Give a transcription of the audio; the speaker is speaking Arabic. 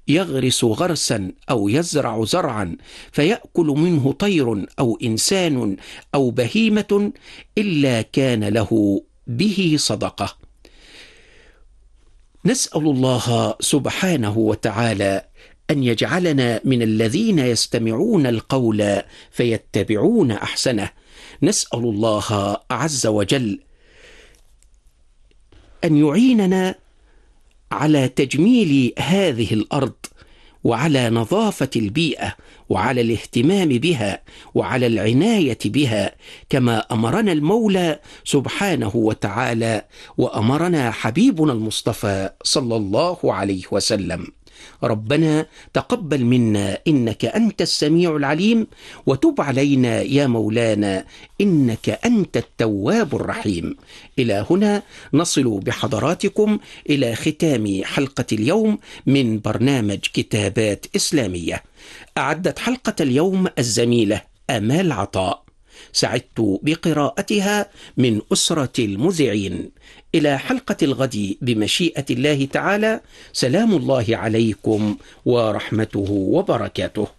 يغرس غرسا أو يزرع زرعا فيأكل منه طير أو إنسان أو بهيمة إلا كان له به صدقة. نسأل الله سبحانه وتعالى أن يجعلنا من الذين يستمعون القول فيتبعون أحسنه. نسأل الله عز وجل أن يعيننا على تجميل هذه الأرض، وعلى نظافة البيئة، وعلى الاهتمام بها، وعلى العناية بها، كما أمرنا المولى سبحانه وتعالى وأمرنا حبيبنا المصطفى صلى الله عليه وسلم. ربنا تقبل منا إنك أنت السميع العليم، وتب علينا يا مولانا إنك أنت التواب الرحيم. إلى هنا نصل بحضراتكم إلى ختام حلقة اليوم من برنامج كتابات إسلامية. أعدت حلقة اليوم الزميلة آمال عطاء، سعدت بقراءتها من أسرة المذيعين. إلى حلقة الغد بمشيئة الله تعالى، سلام الله عليكم ورحمته وبركاته.